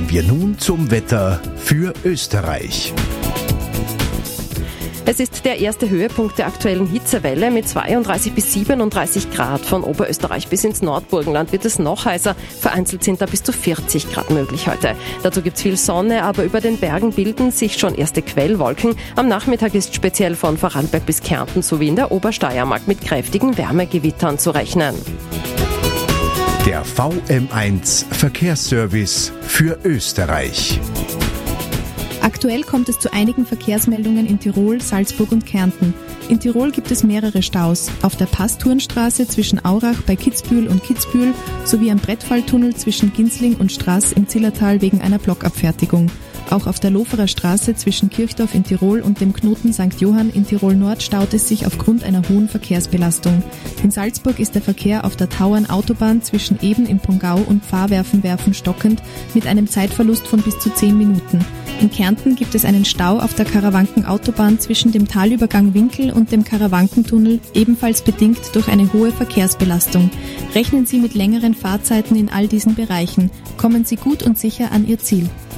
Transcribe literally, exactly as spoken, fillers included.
Kommen wir nun zum Wetter für Österreich. Es ist der erste Höhepunkt der aktuellen Hitzewelle mit zweiunddreißig bis siebenunddreißig Grad. Von Oberösterreich bis ins Nordburgenland wird es noch heißer. Vereinzelt sind da bis zu vierzig Grad möglich heute. Dazu gibt es viel Sonne, aber über den Bergen bilden sich schon erste Quellwolken. Am Nachmittag ist speziell von Vorarlberg bis Kärnten sowie in der Obersteiermark mit kräftigen Wärmegewittern zu rechnen. Der V M eins Verkehrsservice für Österreich. Aktuell kommt es zu einigen Verkehrsmeldungen in Tirol, Salzburg und Kärnten. In Tirol gibt es mehrere Staus. Auf der Passturnstraße zwischen Aurach bei Kitzbühel und Kitzbühel sowie am Brettfalltunnel zwischen Ginzling und Straß im Zillertal wegen einer Blockabfertigung. Auch auf der Loferer Straße zwischen Kirchdorf in Tirol und dem Knoten Sankt Johann in Tirol Nord staut es sich aufgrund einer hohen Verkehrsbelastung. In Salzburg ist der Verkehr auf der Tauern-Autobahn zwischen Eben im Pongau und Pfarrwerfen-Werfen stockend mit einem Zeitverlust von bis zu zehn Minuten. In Kärnten gibt es einen Stau auf der Karawanken-Autobahn zwischen dem Talübergang Winkel und dem Karawankentunnel, ebenfalls bedingt durch eine hohe Verkehrsbelastung. Rechnen Sie mit längeren Fahrzeiten in all diesen Bereichen. Kommen Sie gut und sicher an Ihr Ziel.